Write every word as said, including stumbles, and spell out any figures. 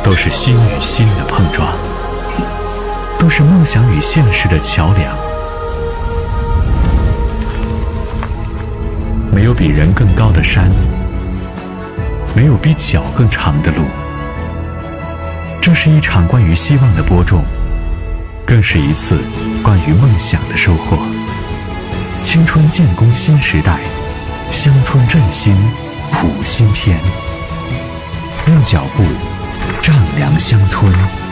都是心与心的碰撞，都是梦想与现实的桥梁。没有比人更高的山，没有比脚更长的路。这是一场关于希望的播种，更是一次关于梦想的收获。青春建功新时代，乡村振兴谱新篇，用脚步丈量乡村。